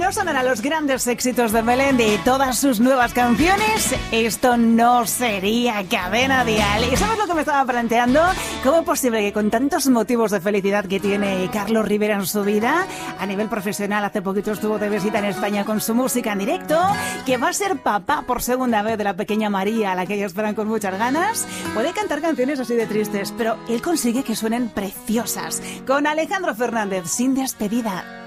no sonaran los grandes éxitos de Melendi y todas sus nuevas canciones, esto no sería Cadena Dial. ¿Y sabes lo que me estaba planteando? ¿Cómo es posible que con tantos motivos de felicidad que tiene Carlos Rivera en su vida, a nivel profesional, hace poquito estuvo de visita en España con su música en directo, que va a ser papá por segunda vez de la pequeña María, a la que ellos esperan con muchas ganas, puede cantar canciones así de tristes, pero él consigue que suenen preciosas. Con Alejandro Fernández, Sin Despedida.